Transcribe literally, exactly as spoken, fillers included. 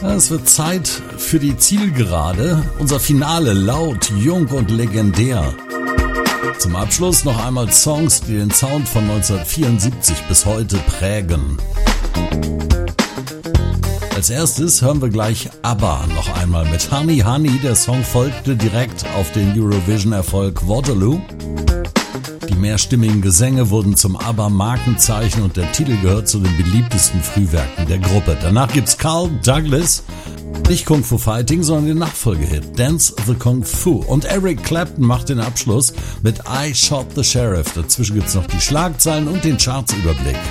Es wird Zeit für die Zielgerade, unser Finale, laut, jung und legendär. Zum Abschluss noch einmal Songs, die den Sound von neunzehnhundertvierundsiebzig bis heute prägen. Als erstes hören wir gleich ABBA noch einmal mit Honey Honey. Der Song folgte direkt auf den Eurovision-Erfolg Waterloo. Die mehrstimmigen Gesänge wurden zum ABBA-Markenzeichen und der Titel gehört zu den beliebtesten Frühwerken der Gruppe. Danach gibt's Carl Douglas, nicht Kung Fu Fighting, sondern den Nachfolgehit Dance the Kung Fu. Und Eric Clapton macht den Abschluss mit I Shot the Sheriff. Dazwischen gibt's noch die Schlagzeilen und den Chartsüberblick.